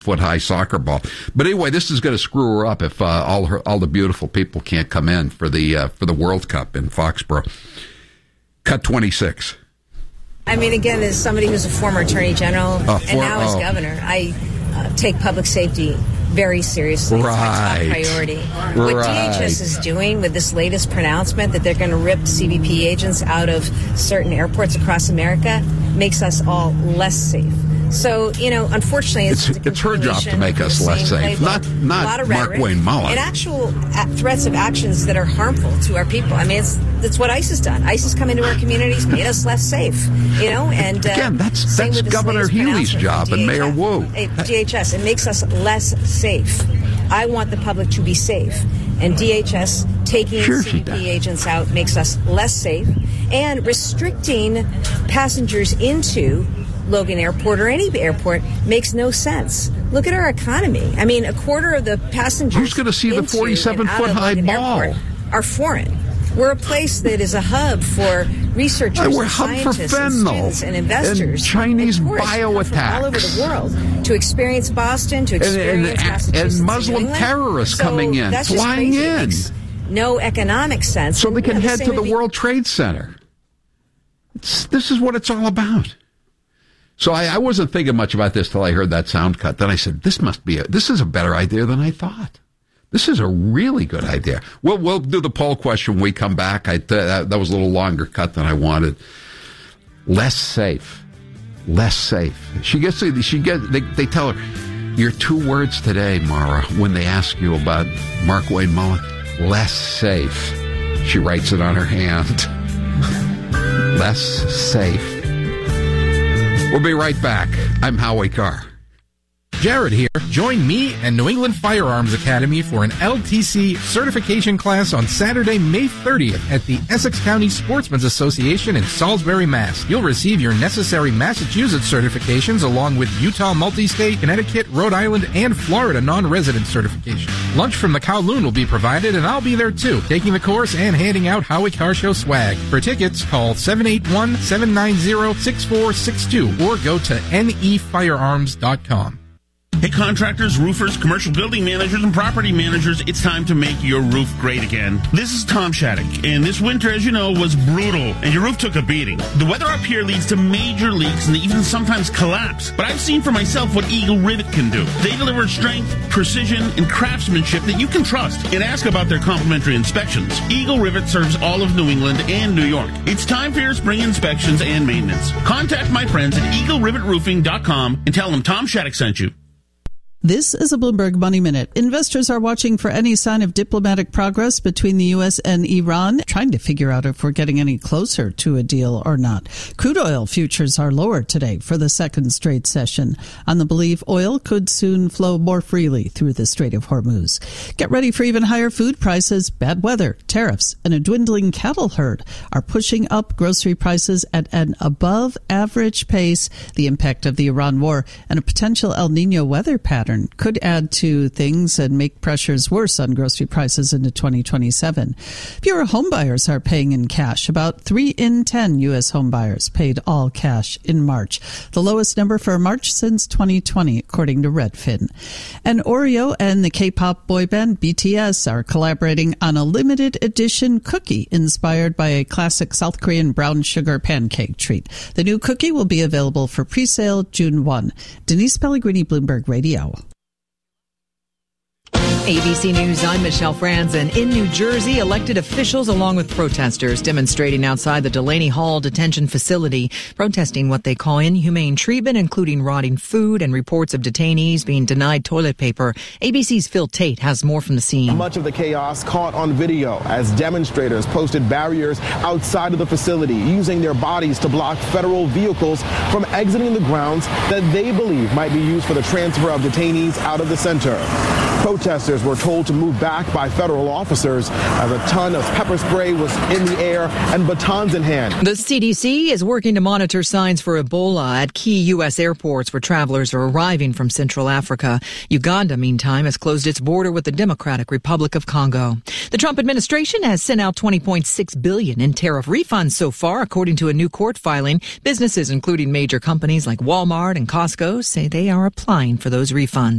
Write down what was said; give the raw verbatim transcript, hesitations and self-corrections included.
foot high soccer ball. But anyway, this is going to screw her up if uh, all her all the beautiful people can't come in for the uh, for the World Cup in Foxborough. Cut twenty-six. I mean, again, as somebody who's a former attorney general uh, for, and now as oh. governor, I uh, take public safety very seriously. Right. It's my top priority. Right. What D H S is doing with this latest pronouncement that they're going to rip C B P agents out of certain airports across America makes us all less safe. So, you know, unfortunately, it's it's, it's her job to make us less safe, not not Mark Wayne Mullen. And actual threats of actions that are harmful to our people. I mean, it's that's what ICE has done. ICE has come into our communities, made us less safe. You know, and uh, again, that's that's Governor Healy's job and Mayor Wu. D H S, it makes us less safe. I want the public to be safe, and D H S taking sure C B P agents out makes us less safe, and restricting passengers into Logan Airport or any airport makes no sense. Look at our economy. I mean, a quarter of the passengers who's going to see the forty-seven foot high ball are foreign. We're a place that is a hub for researchers, uh, we're and hub for fentanyl and, and investors, and Chinese and bio attacks all over the world to experience Boston, to experience and, and, Massachusetts, and Muslim and terrorists so coming in, flying in. No economic sense. So they can and, head the to the be- World Trade Center. It's, this is what it's all about. So I, I wasn't thinking much about this till I heard that sound cut. Then I said, "This must be a. This is a better idea than I thought. This is a really good idea." We'll we'll do the poll question when we come back. I that, that was a little longer cut than I wanted. Less safe, less safe. She gets she get they they tell her, "Your two words today, Mara." When they ask you about Mark Wayne Mullen, less safe. She writes it on her hand. Less safe. We'll be right back. I'm Howie Carr. Jared here. Join me and New England Firearms Academy for an L T C certification class on Saturday, May thirtieth at the Essex County Sportsmen's Association in Salisbury, Mass. You'll receive your necessary Massachusetts certifications along with Utah Multi-State, Connecticut, Rhode Island, and Florida non-resident certification. Lunch from the Kowloon will be provided, and I'll be there too, taking the course and handing out Howie Carr Show swag. For tickets, call seven eight one, seven nine zero, six four six two or go to N E firearms dot com. Hey, contractors, roofers, commercial building managers, and property managers, it's time to make your roof great again. This is Tom Shattuck, and this winter, as you know, was brutal, and your roof took a beating. The weather up here leads to major leaks and even sometimes collapse. But I've seen for myself what Eagle Rivet can do. They deliver strength, precision, and craftsmanship that you can trust. And ask about their complimentary inspections. Eagle Rivet serves all of New England and New York. It's time for your spring inspections and maintenance. Contact my friends at eagle rivet roofing dot com and tell them Tom Shattuck sent you. This is a Bloomberg Money Minute. Investors are watching for any sign of diplomatic progress between the U S and Iran, trying to figure out if we're getting any closer to a deal or not. Crude oil futures are lower today for the second straight session on the belief oil could soon flow more freely through the Strait of Hormuz. Get ready for even higher food prices. Bad weather, tariffs, and a dwindling cattle herd are pushing up grocery prices at an above average pace. The impact of the Iran war and a potential El Nino weather pattern could add to things and make pressures worse on grocery prices into twenty twenty-seven. Fewer homebuyers are paying in cash. About three in ten U S homebuyers paid all cash in March, the lowest number for March since twenty twenty, according to Redfin. And Oreo and the K-pop boy band B T S are collaborating on a limited edition cookie inspired by a classic South Korean brown sugar pancake treat. The new cookie will be available for pre-sale June first. Denise Pellegrini, Bloomberg Radio. A B C News, I'm Michelle Franzen. In New Jersey, elected officials along with protesters demonstrating outside the Delaney Hall detention facility, protesting what they call inhumane treatment, including rotting food and reports of detainees being denied toilet paper. A B C's Phil Tate has more from the scene. Much of the chaos caught on video as demonstrators posted barriers outside of the facility, using their bodies to block federal vehicles from exiting the grounds that they believe might be used for the transfer of detainees out of the center. Protesters were told to move back by federal officers as a ton of pepper spray was in the air and batons in hand. The C D C is working to monitor signs for Ebola at key U S airports where travelers are arriving from Central Africa. Uganda, meantime, has closed its border with the Democratic Republic of Congo. The Trump administration has sent out twenty point six billion dollars in tariff refunds so far, according to a new court filing. Businesses, including major companies like Walmart and Costco, say they are applying for those refunds.